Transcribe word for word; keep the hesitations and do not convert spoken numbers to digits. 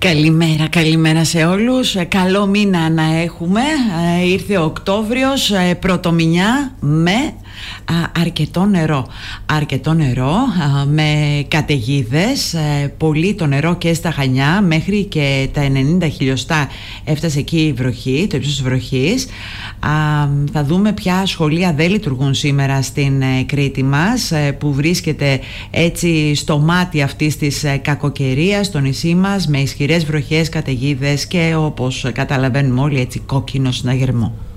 Καλημέρα, καλημέρα σε όλους. Καλό μήνα να έχουμε. Ήρθε ο Οκτώβριος, πρωτομηνιά με αρκετό νερό. Αρκετό νερό, με καταιγίδες, πολύ το νερό και στα Χανιά, μέχρι και τα ενενήντα χιλιοστά έφτασε εκεί η βροχή, το ύψος της βροχής. Θα δούμε ποια σχολεία δεν λειτουργούν σήμερα στην Κρήτη μας, που βρίσκεται έτσι στο μάτι αυτής της κακοκαιρίας στο νησί μας, με ισχυρές βροχές, καταιγίδες και, όπως καταλαβαίνουμε όλοι, έτσι κόκκινο συναγερμό.